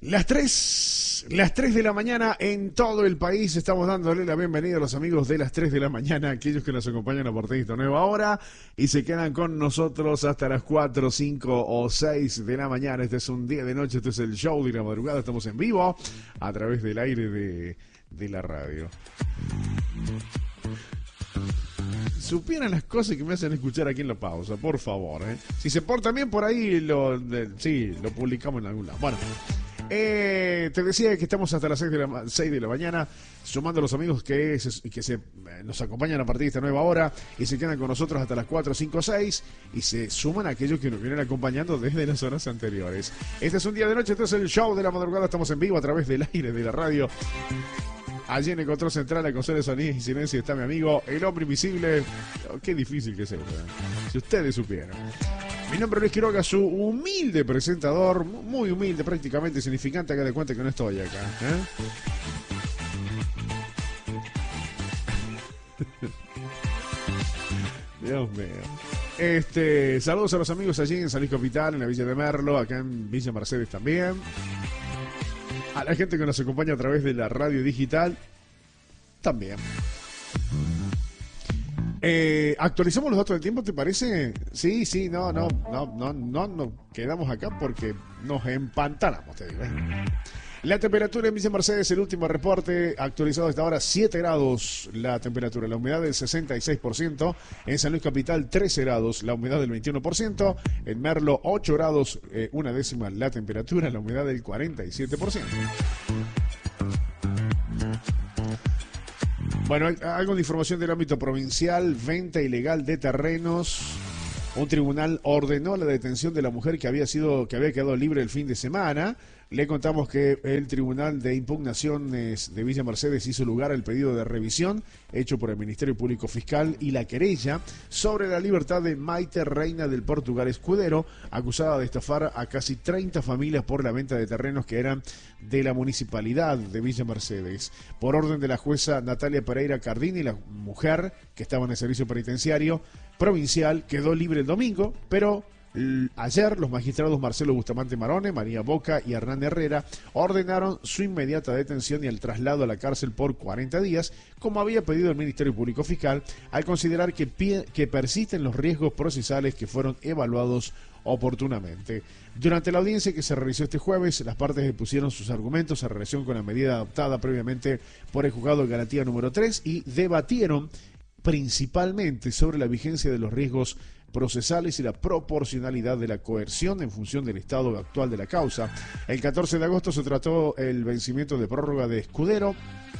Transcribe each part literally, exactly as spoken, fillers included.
Las tres, las tres de la mañana en todo el país. Estamos dándole la bienvenida a los amigos de las tres de la mañana, aquellos que nos acompañan a partir de esta nueva hora y se quedan con nosotros hasta las cuatro, cinco o seis de la mañana. Este es un día de noche, este es el show de la madrugada. Estamos en vivo a través del aire de, de la radio. Supieran las cosas que me hacen escuchar aquí en la pausa, por favor, ¿eh? Si se portan bien por ahí, lo, de, sí, lo publicamos en algún lado. Bueno, eh, te decía que estamos hasta las seis de la, seis de la mañana, sumando a los amigos que, se, que se, eh, nos acompañan a partir de esta nueva hora y se quedan con nosotros hasta las cuatro, cinco, seis y se suman a aquellos que nos vienen acompañando desde las horas anteriores. Este es un día de noche, este es el show de la madrugada, estamos en vivo a través del aire de la radio. Allí en el control central, la consola de sonidos y silencio está mi amigo, el hombre invisible. Oh, qué difícil que es eso, ¿eh? Si ustedes supieran. Mi nombre es Luis Quiroga, su humilde presentador, muy humilde, prácticamente insignificante, haga de cuenta que no estoy acá, ¿eh? Dios mío. Este, saludos a los amigos allí en San Luis Capital, en la Villa de Merlo, acá en Villa Mercedes también. A la gente que nos acompaña a través de la radio digital también. Eh, ¿Actualizamos los datos del tiempo, te parece? Sí, sí, no, no, no, no, no, no quedamos acá porque nos empantanamos, te digo, ¿eh? La temperatura en Villa Mercedes, el último reporte actualizado hasta ahora, siete grados la temperatura, la humedad del sesenta y seis por ciento, en San Luis Capital trece grados, la humedad del veintiuno por ciento, en Merlo ocho grados, eh, una décima la temperatura, la humedad del cuarenta y siete por ciento. Bueno, algo de información del ámbito provincial, venta ilegal de terrenos. Un tribunal ordenó la detención de la mujer que había sido, que había quedado libre el fin de semana. Le contamos que el Tribunal de Impugnaciones de Villa Mercedes hizo lugar al pedido de revisión hecho por el Ministerio Público Fiscal y la querella sobre la libertad de Maite Reina del Portugal Escudero, acusada de estafar a casi treinta familias por la venta de terrenos que eran de la municipalidad de Villa Mercedes. Por orden de la jueza Natalia Pereira Cardini, la mujer que estaba en el servicio penitenciario provincial quedó libre el domingo, pero ayer los magistrados Marcelo Bustamante Marone, María Boca y Hernán Herrera ordenaron su inmediata detención y el traslado a la cárcel por cuarenta días, como había pedido el Ministerio Público Fiscal, al considerar que, pie, que persisten los riesgos procesales que fueron evaluados oportunamente. Durante la audiencia que se realizó este jueves, las partes expusieron sus argumentos en relación con la medida adoptada previamente por el juzgado de garantía número tres y debatieron principalmente sobre la vigencia de los riesgos procesales y la proporcionalidad de la coerción en función del estado actual de la causa. El catorce de agosto se trató el vencimiento de prórroga de Escudero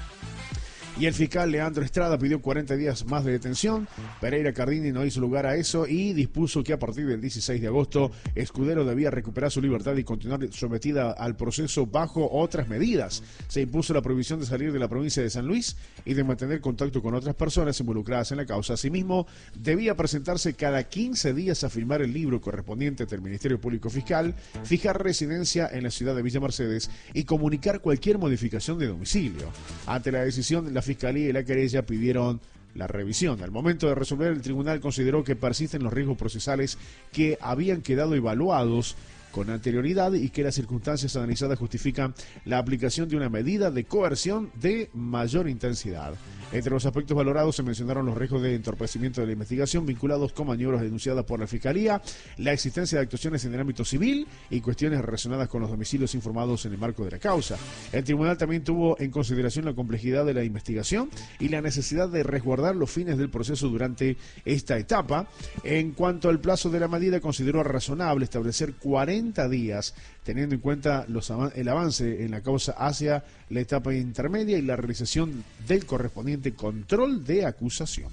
y el fiscal Leandro Estrada pidió cuarenta días más de detención. Pereira Cardini no hizo lugar a eso y dispuso que a partir del dieciséis de agosto Escudero debía recuperar su libertad y continuar sometida al proceso bajo otras medidas. Se impuso la prohibición de salir de la provincia de San Luis y de mantener contacto con otras personas involucradas en la causa. Asimismo, debía presentarse cada quince días a firmar el libro correspondiente ante el Ministerio Público Fiscal, fijar residencia en la ciudad de Villa Mercedes y comunicar cualquier modificación de domicilio. Ante la decisión, la Fiscalía y la querella pidieron la revisión. Al momento de resolver, el tribunal consideró que persisten los riesgos procesales que habían quedado evaluados con anterioridad y que las circunstancias analizadas justifican la aplicación de una medida de coerción de mayor intensidad. Entre los aspectos valorados se mencionaron los riesgos de entorpecimiento de la investigación vinculados con maniobras denunciadas por la Fiscalía, la existencia de actuaciones en el ámbito civil y cuestiones relacionadas con los domicilios informados en el marco de la causa. El tribunal también tuvo en consideración la complejidad de la investigación y la necesidad de resguardar los fines del proceso durante esta etapa. En cuanto al plazo de la medida, consideró razonable establecer cuarenta días, teniendo en cuenta los, el avance en la causa hacia la etapa intermedia y la realización del correspondiente control de acusación.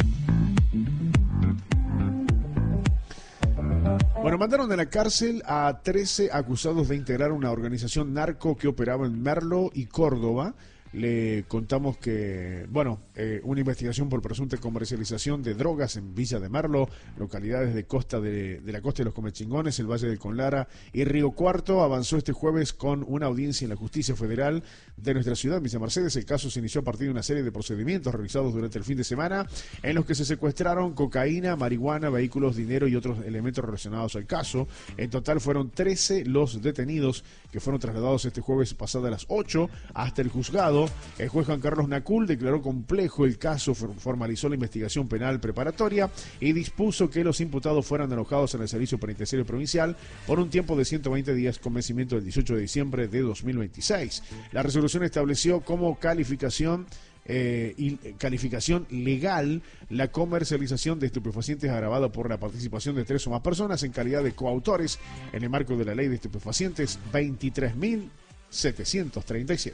Bueno, mandaron a la cárcel a trece acusados de integrar una organización narco que operaba en Merlo y Córdoba. le contamos que, bueno, eh, una investigación por presunta comercialización de drogas en Villa de Merlo, localidades de costa de, de la costa de los Comechingones, el Valle del Conlara y Río Cuarto, avanzó este jueves con una audiencia en la Justicia Federal de nuestra ciudad, Villa Mercedes. El caso se inició a partir de una serie de procedimientos realizados durante el fin de semana, en los que se secuestraron cocaína, marihuana, vehículos, dinero y otros elementos relacionados al caso. En total fueron trece los detenidos que fueron trasladados este jueves pasada a las ocho hasta el juzgado. El juez Juan Carlos Nacul declaró complejo el caso, formalizó la investigación penal preparatoria y dispuso que los imputados fueran alojados en el Servicio Penitenciario Provincial por un tiempo de ciento veinte días con vencimiento del dieciocho de diciembre de dos mil veintiséis. La resolución estableció como calificación Eh, y calificación legal la comercialización de estupefacientes agravada por la participación de tres o más personas en calidad de coautores en el marco de la ley de estupefacientes veintitrés mil setecientos treinta y siete.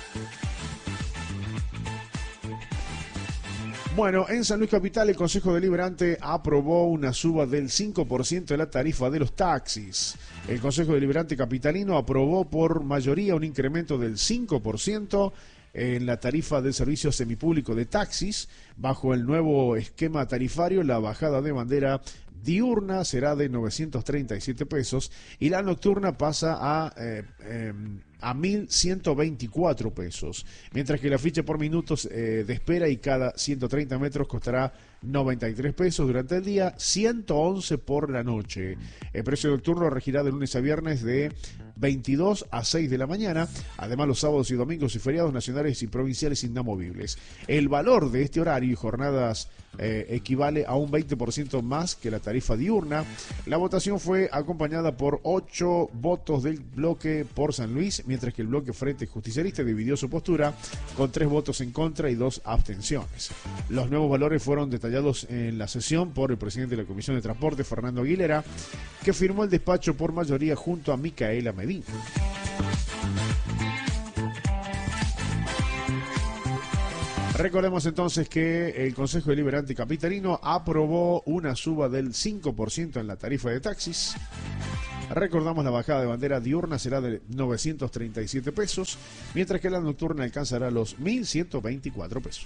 Bueno, en San Luis Capital el Consejo Deliberante aprobó una suba del cinco por ciento de la tarifa de los taxis. El Consejo Deliberante capitalino aprobó por mayoría un incremento del cinco por ciento en la tarifa del servicio semipúblico de taxis. Bajo el nuevo esquema tarifario, la bajada de bandera diurna será de novecientos treinta y siete pesos y la nocturna pasa a, eh, eh, a mil ciento veinticuatro pesos, mientras que la ficha por minutos eh, de espera y cada ciento treinta metros costará noventa y tres pesos durante el día, ciento once por la noche. El precio nocturno regirá de lunes a viernes de veintidós a seis de la mañana, además los sábados y domingos y feriados nacionales y provinciales inamovibles. El valor de este horario y jornadas eh, equivale a un veinte por ciento más que la tarifa diurna. La votación fue acompañada por ocho votos del bloque por San Luis, mientras que el bloque Frente Justicialista dividió su postura con tres votos en contra y dos abstenciones. Los nuevos valores fueron detallados en la sesión por el presidente de la Comisión de Transporte, Fernando Aguilera, que firmó el despacho por mayoría junto a Micaela Medina. Recordemos entonces que el Consejo Deliberante Capitalino aprobó una suba del cinco por ciento en la tarifa de taxis. Recordamos, la bajada de bandera diurna será de novecientos treinta y siete pesos, mientras que la nocturna alcanzará los mil ciento veinticuatro pesos.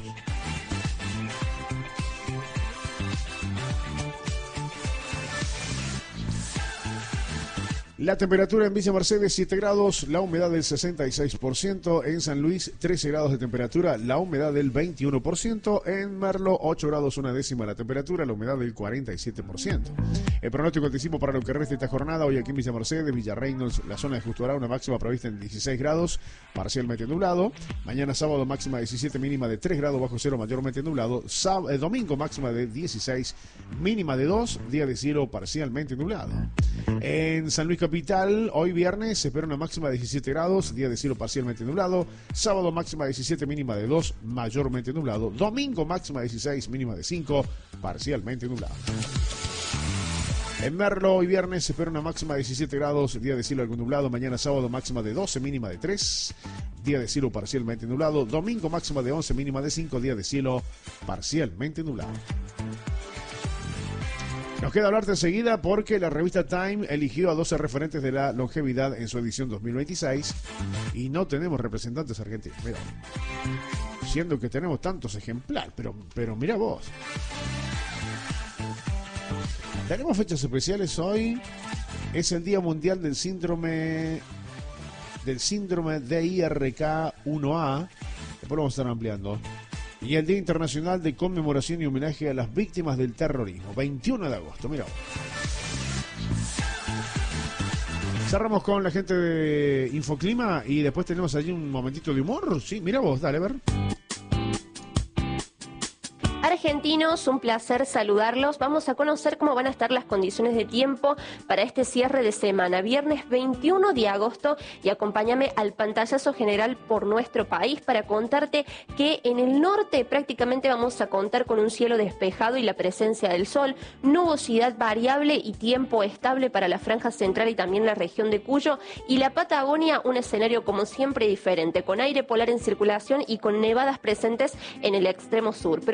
La temperatura en Villa Mercedes siete grados, la humedad del sesenta y seis por ciento, en San Luis trece grados de temperatura, la humedad del veintiuno por ciento, en Merlo ocho grados una décima la temperatura, la humedad del cuarenta y siete por ciento. El pronóstico anticipo para lo que resta esta jornada, hoy aquí en Villa Mercedes, Villa Reynolds, la zona de Justo Ará, una máxima prevista en dieciséis grados, parcialmente nublado. Mañana sábado máxima diecisiete, mínima de tres grados bajo cero, mayormente nublado. Sábado, eh, domingo máxima de dieciséis, mínima de dos, día de cielo parcialmente nublado. En San Luis Capital, hoy viernes, se espera una máxima de diecisiete grados, día de cielo parcialmente nublado. Sábado máxima de diecisiete, mínima de dos, mayormente nublado. Domingo máxima de dieciséis, mínima de cinco, parcialmente nublado. En Merlo, hoy viernes, se espera una máxima de diecisiete grados, día de cielo algo nublado. Mañana sábado máxima de doce, mínima de tres, día de cielo parcialmente nublado. Domingo máxima de once, mínima de cinco, día de cielo parcialmente nublado. Nos queda hablarte enseguida porque la revista Time eligió a doce referentes de la longevidad en su edición dos mil veintiséis y no tenemos representantes argentinos. Mira, siendo que tenemos tantos ejemplares, pero, pero mira vos. Tenemos fechas especiales hoy. Es el Día Mundial del Síndrome del Síndrome de I R K uno A. Después lo vamos a estar ampliando. Y el Día Internacional de Conmemoración y Homenaje a las Víctimas del Terrorismo, veintiuno de agosto, mira. Cerramos con la gente de Infoclima y después tenemos allí un momentito de humor. Sí, mira vos, dale, a ver. Argentinos, un placer saludarlos. Vamos a conocer cómo van a estar las condiciones de tiempo para este cierre de semana, viernes veintiuno de agosto, y acompáñame al pantallazo general por nuestro país para contarte que en el norte prácticamente vamos a contar con un cielo despejado y la presencia del sol, nubosidad variable y tiempo estable para la franja central y también la región de Cuyo, y la Patagonia, un escenario como siempre diferente, con aire polar en circulación y con nevadas presentes en el extremo sur. Pero vamos por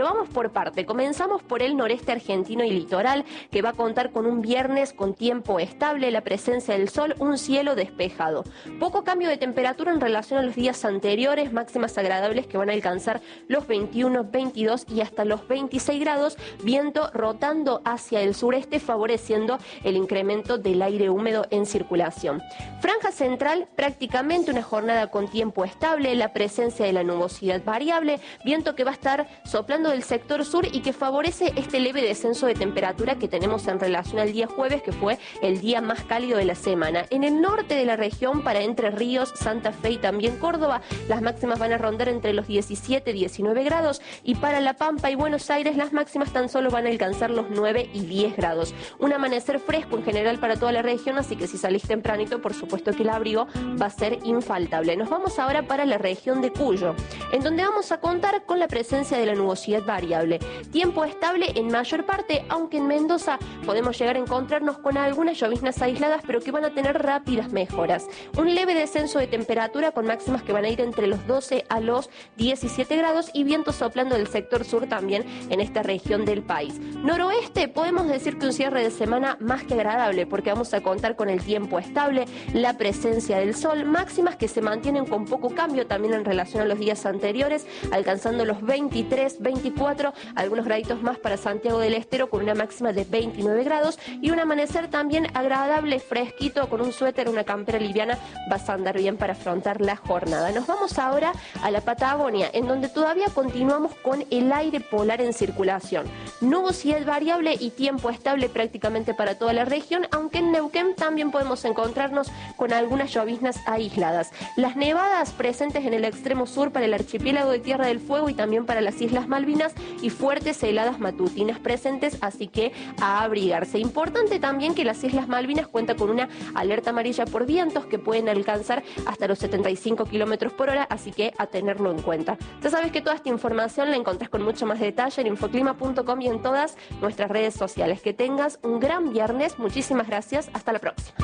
por parte. Comenzamos por el noreste argentino y litoral, que va a contar con un viernes con tiempo estable, la presencia del sol, un cielo despejado. Poco cambio de temperatura en relación a los días anteriores, máximas agradables que van a alcanzar los veintiuno, veintidós y hasta los veintiséis grados, viento rotando hacia el sureste, favoreciendo el incremento del aire húmedo en circulación. Franja central, prácticamente una jornada con tiempo estable, la presencia de la nubosidad variable, viento que va a estar soplando del sector sur y que favorece este leve descenso de temperatura que tenemos en relación al día jueves, que fue el día más cálido de la semana. En el norte de la región, para Entre Ríos, Santa Fe y también Córdoba, las máximas van a rondar entre los diecisiete y diecinueve grados, y para La Pampa y Buenos Aires las máximas tan solo van a alcanzar los nueve y diez grados. Un amanecer fresco en general para toda la región, así que si salís tempranito, por supuesto que el abrigo va a ser infaltable. Nos vamos ahora para la región de Cuyo, en donde vamos a contar con la presencia de la nubosidad variable. Tiempo estable en mayor parte, aunque en Mendoza podemos llegar a encontrarnos con algunas lloviznas aisladas, pero que van a tener rápidas mejoras. Un leve descenso de temperatura con máximas que van a ir entre los doce a los diecisiete grados y viento soplando del sector sur también en esta región del país. Noroeste, podemos decir que un cierre de semana más que agradable, porque vamos a contar con el tiempo estable, la presencia del sol, máximas que se mantienen con poco cambio también en relación a los días anteriores, alcanzando los veintitrés, veinticuatro, algunos graditos más para Santiago del Estero con una máxima de veintinueve grados y un amanecer también agradable, fresquito, con un suéter, una campera liviana, vas a andar bien para afrontar la jornada. Nos vamos ahora a la Patagonia, en donde todavía continuamos con el aire polar en circulación. Nubosidad variable y tiempo estable prácticamente para toda la región, aunque en Neuquén también podemos encontrarnos con algunas lloviznas aisladas. Las nevadas presentes en el extremo sur para el archipiélago de Tierra del Fuego y también para las Islas Malvinas, y fuertes heladas matutinas presentes, así que a abrigarse. Importante también que las Islas Malvinas cuenta con una alerta amarilla por vientos que pueden alcanzar hasta los setenta y cinco kilómetros por hora, así que a tenerlo en cuenta. Ya sabes que toda esta información la encontrás con mucho más detalle en infoclima punto com y en todas nuestras redes sociales. Que tengas un gran viernes, muchísimas gracias, hasta la próxima.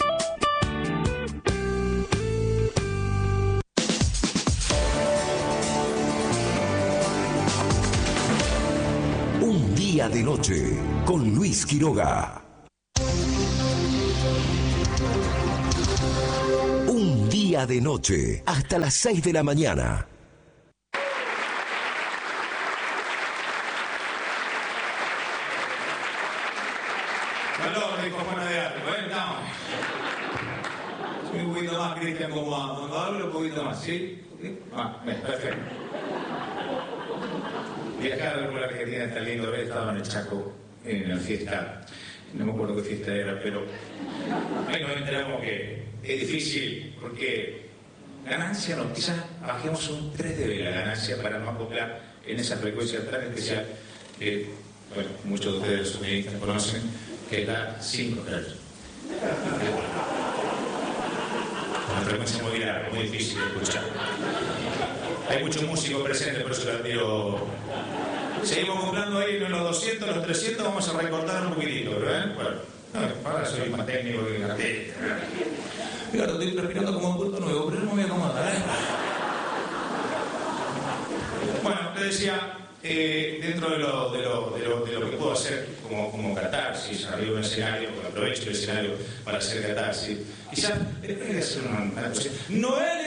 Un día de noche con Luis Quiroga. Un día de noche hasta las seis de la mañana. Calor, dijo Juana de Arco, ¿eh? Estamos. Soy un poquito más, Cristian, como cuando hablo, un poquito más, ¿sí? ¿Sí? Ah, bien, perfecto. Viajar por la Argentina está lindo, he estado en el Chaco, en la fiesta, no me acuerdo qué fiesta era, pero ahí nos enteramos que es difícil, porque ganancia no, quizás bajemos un tres de la ganancia para no acoplar en esa frecuencia tan especial que, bueno, muchos de ustedes, los feministas, conocen, que es la cinco hertz. Una frecuencia muy larga, muy difícil de escuchar. Hay muchos músicos presentes, por eso la tiro. Seguimos comprando ahí en los doscientos, los trescientos, vamos a recortar un poquitito, ¿verdad? Bueno, no, ahora soy más técnico que cartel. Fíjate, estoy respirando como un puerto nuevo, pero no me voy a acomodar, ¿eh? Bueno, te decía, eh, dentro de lo, de, lo, de, lo, de lo que puedo hacer como, como catarsis, arriba de un escenario, aprovecho el escenario para hacer catarsis. Quizás, eh, voy a hacer una, una cosa. Noelia.